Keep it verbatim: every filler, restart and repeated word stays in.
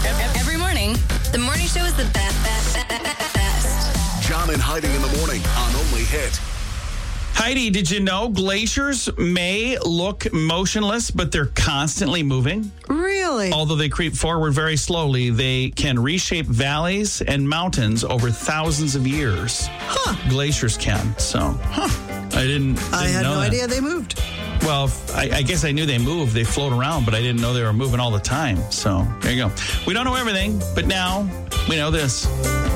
Every morning, the morning show is the best, best, best, best. John and Heidi in the morning on Only Hit. Heidi, did you know glaciers may look motionless, but they're constantly moving? Really? Although they creep forward very slowly, they can reshape valleys and mountains over thousands of years. Huh. Glaciers can. So, huh. I didn't, didn't I had know no that. idea they moved. Well, I, I guess I knew they moved. They float around, but I didn't know they were moving all the time. So there you go. We don't know everything, but now we know this.